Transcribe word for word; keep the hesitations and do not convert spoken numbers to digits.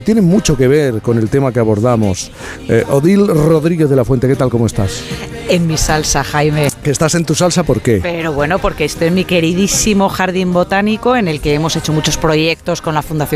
Tiene mucho que ver con el tema que abordamos. Eh, Odil Rodríguez de la Fuente, ¿qué tal? ¿Cómo estás? En mi salsa, Jaime. ¿Que estás en tu salsa? ¿Por qué? Pero bueno, porque estoy en mi queridísimo jardín botánico, en el que hemos hecho muchos proyectos con la Fundación